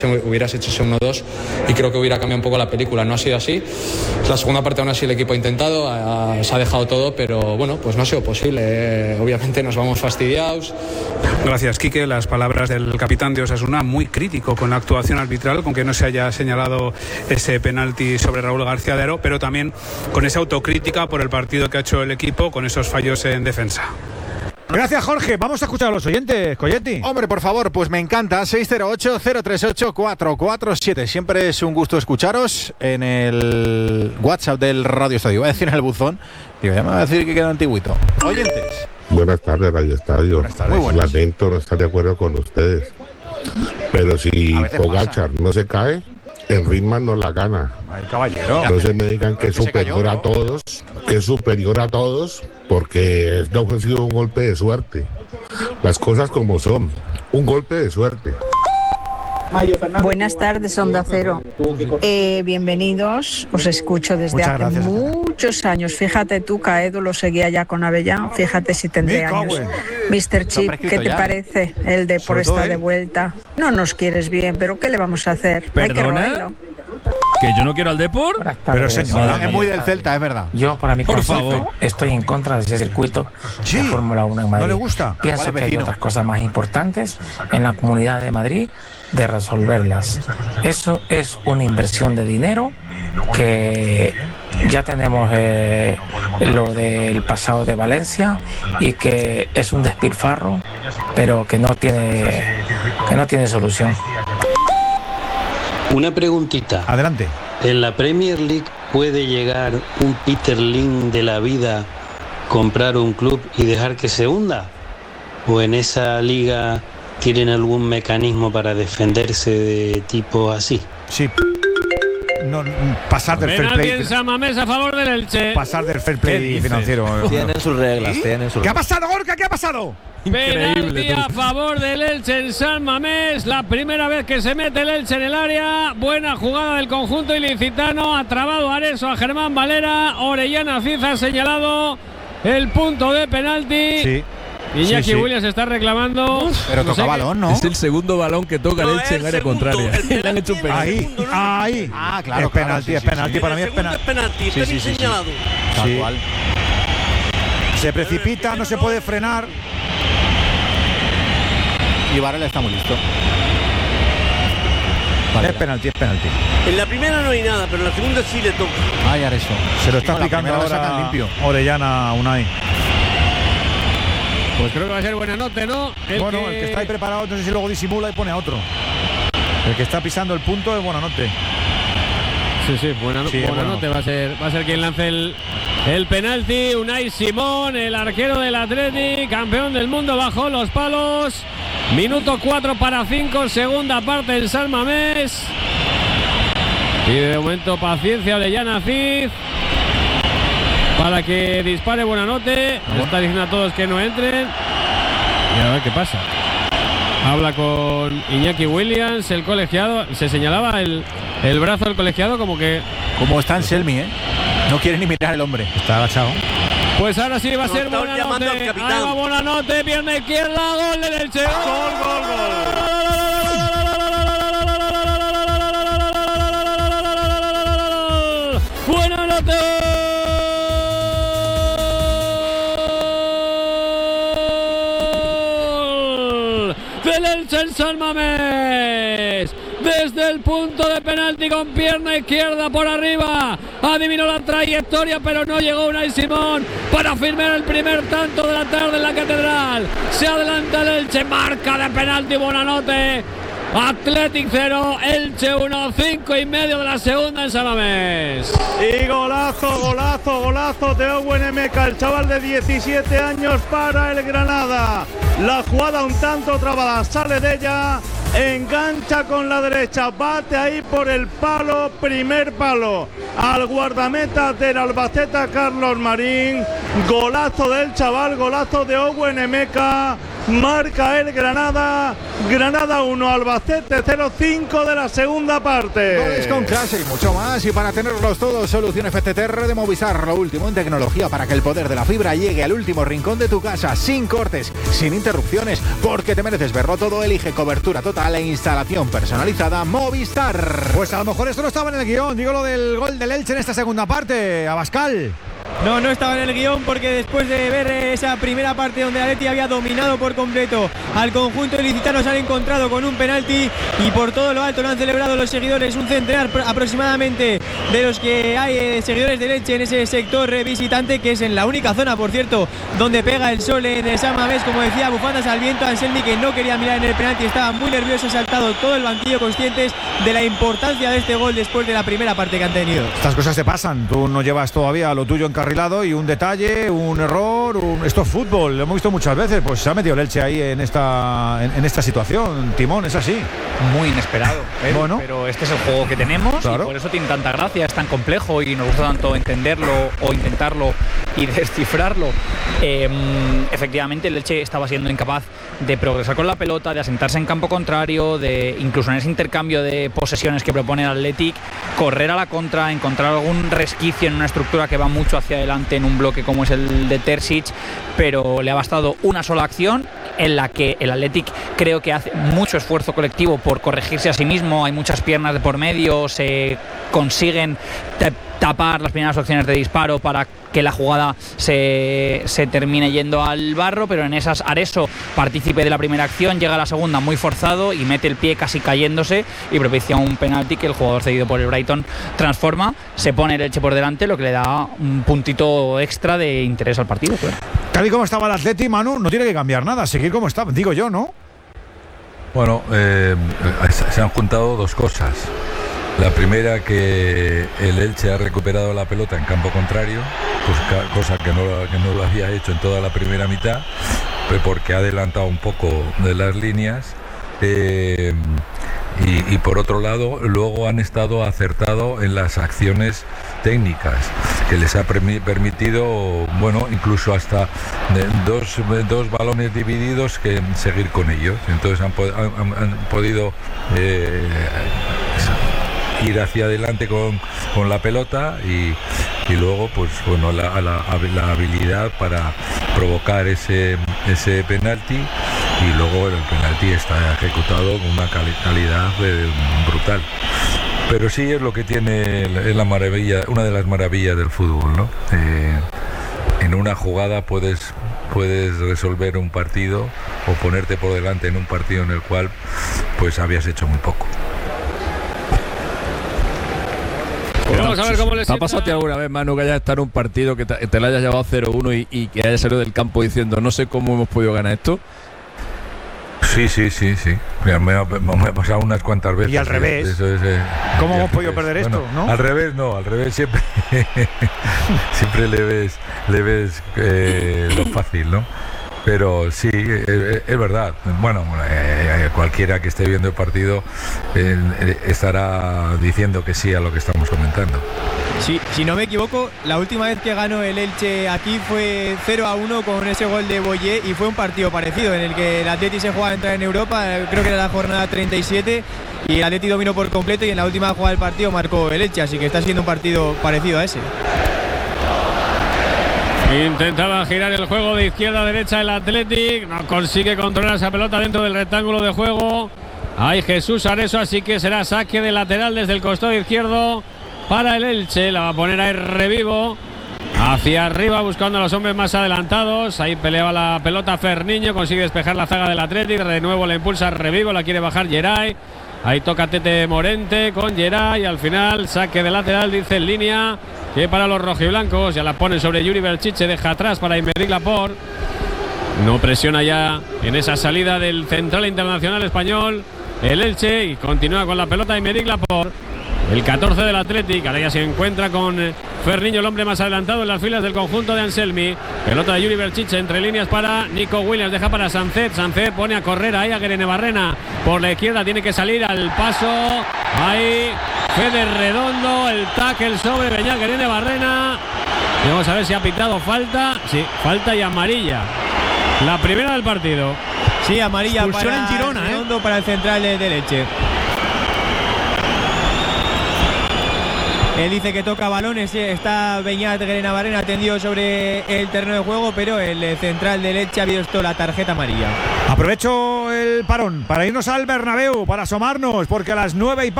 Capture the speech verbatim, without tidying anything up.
hubieras hecho ese uno dos y creo que hubiera cambiado un poco la película. No ha sido así. La segunda parte aún así el equipo ha intentado, ha, se ha dejado todo, pero bueno, pues no ha sido posible. Eh, obviamente nos vamos fastidiados. Gracias, Quique. Las palabras del capitán de Osasuna, muy crítico con la actuación arbitral, con que no se haya señalado ese penalti sobre Raúl García de Haro, pero también con esa autocrítica por el partido que ha hecho el equipo, con esos fallos en defensa. Gracias, Jorge. Vamos a escuchar a los oyentes, Colletti. Hombre, por favor, pues me encanta. seis cero ocho, cero tres ocho, cuatro cuatro siete. Siempre es un gusto escucharos en el WhatsApp del Radio Estadio. Voy a decir en el buzón. Digo, ya me va a decir que queda antiguito. Oyentes. Buenas tardes, Radio Estadio. Buenas tardes. Muy buenas. Lamento no estar de acuerdo con ustedes. Pero si Pogačar no se cae, el Ritman no la gana. Ay, caballero. Entonces me digan que es superior a todos, que es superior a todos, porque no ha sido un golpe de suerte. Las cosas como son, un golpe de suerte. Buenas tardes, Onda Cero. Eh, bienvenidos, os escucho desde Muchas hace gracias. muchos años. Fíjate tú, Caedo lo seguía ya con Avellán, fíjate si tendré años. mister Chip, ¿qué te ya. parece? El Depor Sobre todo está él. de vuelta. No nos quieres bien, pero ¿qué le vamos a hacer? Hay que ¿Perdona? roerlo. ¿Que yo no quiero al Depor? Pero señora, Es muy del Celta, es verdad. Yo, para mi Por concepto, favor. estoy en contra de ese circuito Sí. de Fórmula uno en Madrid. ¿No le gusta? Pienso Vale, que hay vecino. otras cosas más importantes en la Comunidad de Madrid de resolverlas. Eso es una inversión de dinero que ya tenemos eh, lo del pasado de Valencia y que es un despilfarro, pero que no tiene, que no tiene solución. Una preguntita. Adelante. ¿En la Premier League puede llegar un Peter Lim de la vida, comprar un club y dejar que se hunda? ¿O en esa liga tienen algún mecanismo para defenderse de tipo así? Sí. No, pasar del fair Penalti play. en San Mamés a favor del Elche. Pasar del fair play financiero. Tienen sus reglas, tienen sus ¿Qué ha reglas. pasado, Gorka? ¿Qué ha pasado? Penalti a favor del Elche en San Mamés. La primera vez que se mete el Elche en el área. Buena jugada del conjunto ilicitano. Ha trabado Areso a Germán Valera. Orellana Ciza ha señalado el punto de penalti. Sí. Iñaki Sí, sí. Williams está reclamando. Pero No toca sé balón, ¿no? Es el segundo balón que toca el Elche en área contraria. Le han hecho un penalti. Ahí, ahí. Ah, claro, Es penalti, claro, es sí, penalti. sí, Para mí es penalti. penalti, Sí, sí, sí, sí. Tal Sí. cual. Se precipita, no se puede frenar. Y Varela está muy listo. Es penalti, es penalti. En la primera no hay nada, pero en la segunda sí le toca. Ay, Areso. Se lo está No, la aplicando primera la ahora sacan limpio. Orellana Unai. Pues creo que va a ser buena nota, ¿no? El Bueno, que... el que está ahí preparado, no sé si luego disimula y pone a otro. El que está pisando el punto es Buenanote. Sí, sí, buena, Sí, buena bueno. nota. Va a ser, va a ser quien lance el, el penalti. Unai Simón, el arquero del Atleti, campeón del mundo, bajó los palos. Minuto cuatro para cinco, segunda parte en San Mamés. Y de momento paciencia Orellana Cid para que dispare Buenanote. Está diciendo a todos que no entren. Y a ver qué pasa. Habla con Iñaki Williams, el colegiado. Se señalaba el, el brazo del colegiado como que... Como está en Selmi, ¿eh? No quiere ni mirar el hombre. Está agachado. Pues ahora sí va a Lo ser están Buenanote. llamando al Ahí capitán. va Buenanote, pierna izquierda, gol del Elche. Gol, gol, gol. Buenanote. Del Elche en San Mamés. Desde el punto de penalti con pierna izquierda por arriba. Adivinó la trayectoria, pero no llegó Unai Simón para firmar el primer tanto de la tarde en la Catedral. Se adelanta el Elche, marca de penalti Buenanote. Athletic cero, Elche uno, cinco y medio de la segunda en San Mamés. Y golazo, golazo, golazo de Owen Emeka, el chaval de diecisiete años para el Granada. La jugada un tanto trabada, sale de ella, engancha con la derecha, bate ahí por el palo, primer palo al guardameta del Albacete, Carlos Marín. Golazo del chaval, golazo de Owen Emeka. marca el Granada. Granada uno, Albacete cero, cinco de la segunda parte. Goles con clase y mucho más. Y para tenerlos todos, solución F T T R de Movistar. Lo último en tecnología para que el poder de la fibra llegue al último rincón de tu casa, sin cortes, sin interrupciones, porque te mereces verlo todo. Elige cobertura total e instalación personalizada Movistar. Pues a lo mejor esto no estaba en el guión. Digo lo del gol del Elche en esta segunda parte, Abascal. No, no estaba en el guión porque después de ver esa primera parte donde Atleti había dominado por completo al conjunto ilicitano, se han encontrado con un penalti y por todo lo alto lo han celebrado los seguidores, un centenar aproximadamente de los que hay eh, seguidores de Elche en ese sector eh, visitante, que es en la única zona, por cierto, donde pega el sol en San Mamés, como decía, bufandas al viento. Anselmi, que no quería mirar en el penalti, estaba muy nervioso, ha saltado todo el banquillo, conscientes de la importancia de este gol después de la primera parte que han tenido. Estas cosas te pasan, tú no llevas todavía lo tuyo encarrilado y un detalle, un error, un... esto es fútbol, lo hemos visto muchas veces, pues se ha metido el Elche ahí en esta, en, en esta situación, Timón, es así. Muy inesperado, ¿eh? Bueno, pero este es el juego que tenemos, claro, y por eso tiene tanta gracia, es tan complejo y nos gusta tanto entenderlo o intentarlo y descifrarlo. Eh, efectivamente el Elche estaba siendo incapaz de progresar con la pelota, de asentarse en campo contrario, de incluso en ese intercambio de posesiones que propone el Athletic, correr a la contra, encontrar algún resquicio en una estructura que va mucho hacia adelante en un bloque como es el de Terzic, pero le ha bastado una sola acción en la que el Athletic creo que hace mucho esfuerzo colectivo por corregirse a sí mismo, hay muchas piernas de por medio, se consiguen tapar las primeras opciones de disparo para que la jugada se, se termine yendo al barro, pero en esas Areso, partícipe de la primera acción, llega a la segunda muy forzado y mete el pie casi cayéndose y propicia un penalti que el jugador cedido por el Brighton transforma, se pone el Elche por delante, lo que le da un puntito extra de interés al partido. Claro. Tal y como estaba el Atleti, Manu, no tiene que cambiar nada, seguir como está, digo yo, ¿no? Bueno, eh, se han juntado dos cosas. La primera, que el Elche ha recuperado la pelota en campo contrario, pues, cosa que no, que no lo había hecho en toda la primera mitad, porque ha adelantado un poco de las líneas. Eh, y, y por otro lado, luego han estado acertados en las acciones técnicas, que les ha permitido, bueno, incluso hasta dos, dos balones divididos, que seguir con ellos. Entonces han, han, han podido eh, ir hacia adelante con, con la pelota y, y luego, pues bueno, la, la, la habilidad para provocar ese, ese penalti, y luego el penalti está ejecutado con una calidad eh, brutal. Pero sí es lo que tiene, es la maravilla, una de las maravillas del fútbol, ¿no? Eh, en una jugada puedes, puedes resolver un partido o ponerte por delante en un partido en el cual pues habías hecho muy poco. Vamos a ver cómo les ¿Te ha pasado a ti alguna vez, Manu, que hayas estado en un partido que te, te lo hayas llevado cero uno y, y que hayas salido del campo diciendo no sé cómo hemos podido ganar esto? Sí, sí, sí, sí. Me ha, me ha pasado unas cuantas veces. Y al revés. Eso es, eh, ¿Cómo hemos podido perder esto? Bueno, ¿no? Al revés no, al revés siempre siempre le ves, le ves eh, lo fácil, ¿no? Pero sí, es, es verdad. Bueno, eh, cualquiera que esté viendo el partido eh, estará diciendo que sí a lo que estamos comentando. Sí, si no me equivoco, la última vez que ganó el Elche aquí fue cero a uno con ese gol de Boyé, y fue un partido parecido en el que el Atleti se jugaba a entrar en Europa, creo que era la jornada treinta y siete, y el Atleti dominó por completo y en la última jugada del partido marcó el Elche, así que está siendo un partido parecido a ese. Intentaba girar el juego de izquierda a derecha el Athletic, no consigue controlar esa pelota dentro del rectángulo de juego. Hay Jesús Areso, así que será saque de lateral desde el costado izquierdo para el Elche. La va a poner ahí Revivo hacia arriba buscando a los hombres más adelantados. Ahí peleaba la pelota Ferniño, consigue despejar la zaga del Athletic, de nuevo la impulsa Revivo, la quiere bajar Geray. Ahí toca Tete Morente con Geray y al final saque de lateral, dice en línea, que para los rojiblancos ya la pone sobre Yuri Berchiche, deja atrás para Aymeric Laporte. No presiona ya en esa salida del central internacional español el Elche y continúa con la pelota Aymeric Laporte. El catorce del Athletic, ahora ya se encuentra con Ferniño, el hombre más adelantado en las filas del conjunto de Anselmi. Pelota de Yuri Berchiche entre líneas para Nico Williams, deja para Sancet. Sancet pone a correr ahí a Guerene Barrena por la izquierda, tiene que salir al paso. Ahí Fede Redondo, el tackle sobre Beñat Guerene Barrena. Vamos a ver si ha pitado falta. Sí, falta y amarilla. La primera del partido. Sí, amarilla Expulsión para en Girona, Redondo, para el central de, de Leche. Él dice que toca balones, está Beñat Guerenavarena tendido sobre el terreno de juego, pero el central de Leche ha visto la tarjeta amarilla. Aprovecho el parón para irnos al Bernabéu, para asomarnos, porque a las nueve y